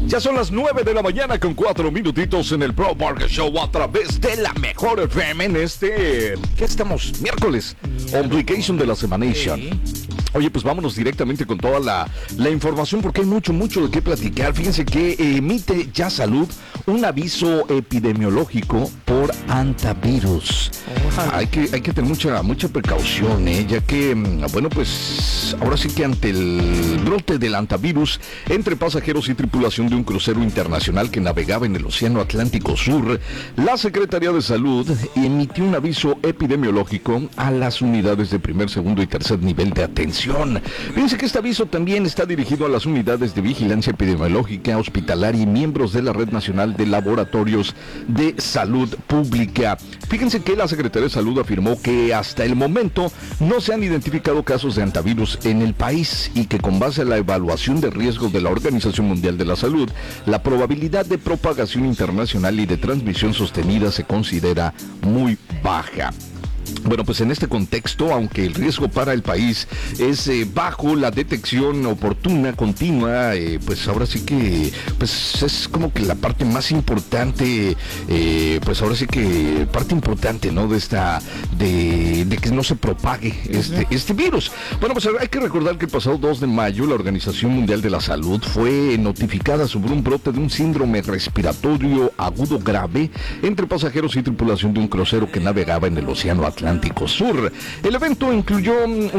Ya son las 9 de la mañana con 4 minutitos en el Pro Burger Show a través de la mejor FM en ¿qué estamos? Miércoles, Obligation de la Semanation. Oye, pues vámonos directamente con toda la información porque hay mucho de qué platicar. Fíjense que emite Ya Salud un aviso epidemiológico por antivirus. Hay que tener mucha precaución, ya que, bueno, pues ahora sí que ante el brote del antivirus entre pasajeros y tripulación de un crucero internacional que navegaba en el Océano Atlántico Sur, la Secretaría de Salud emitió un aviso epidemiológico a las unidades de primer, segundo y tercer nivel de atención. Fíjense que este aviso también está dirigido a las unidades de vigilancia epidemiológica hospitalaria y miembros de la Red Nacional de Laboratorios de Salud Pública. Fíjense que la Secretaría de Salud afirmó que hasta el momento no se han identificado casos de antivirus en el país y que con base a la evaluación de riesgo de la Organización Mundial de la Salud, la probabilidad de propagación internacional y de transmisión sostenida se considera muy baja. Bueno, pues en este contexto, aunque el riesgo para el país es bajo, la detección oportuna, continua, pues ahora sí que pues es como que la parte más importante, pues ahora sí que parte importante, ¿no? De que no se propague este virus. Bueno, pues hay que recordar que el pasado 2 de mayo la Organización Mundial de la Salud fue notificada sobre un brote de un síndrome respiratorio agudo grave entre pasajeros y tripulación de un crucero que navegaba en el Océano Atlántico Sur. El evento incluyó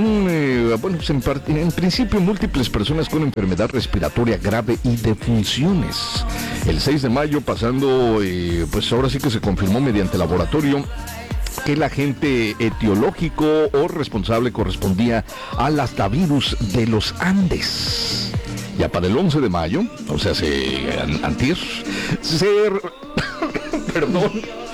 en principio múltiples personas con enfermedad respiratoria grave y defunciones. El 6 de mayo pasando, pues ahora sí que se confirmó mediante laboratorio que el agente etiológico o responsable correspondía al antivirus de los Andes. Ya para el 11 de mayo, o sea, antier, perdón.